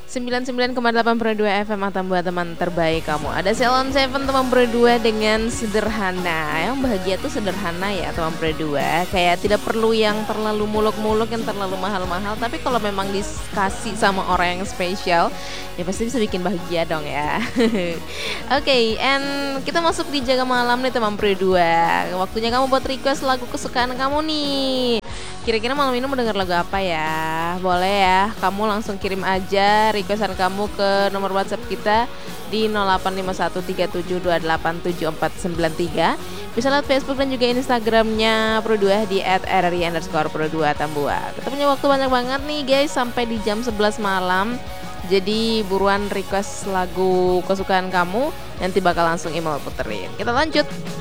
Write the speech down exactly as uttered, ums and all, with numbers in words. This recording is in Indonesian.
sembilan puluh sembilan koma delapan dua F M atau buat teman terbaik kamu. Ada Salon Seven teman berdua dengan sederhana. Yang bahagia tuh sederhana ya teman berdua. Kayak tidak perlu yang terlalu muluk-muluk, yang terlalu mahal-mahal. Tapi kalau memang dikasih sama orang yang spesial, ya pasti bisa bikin bahagia dong ya. Oke, okay, and kita masuk di Jaga Malam nih teman berdua. Waktunya kamu buat request lagu kesukaan kamu nih. Kira-kira malam ini mau denger lagu apa ya? Boleh ya, kamu langsung kirim aja requestan kamu ke nomor WhatsApp kita di nol delapan lima satu tiga tujuh dua delapan tujuh empat sembilan tiga. Bisa lihat Facebook dan juga Instagramnya Pro dua di at r r i underscore pro dua Tambua. Kita punya waktu banyak banget nih guys, sampai di jam sebelas malam. Jadi buruan request lagu kesukaan kamu, nanti bakal langsung email puterin. Kita lanjut.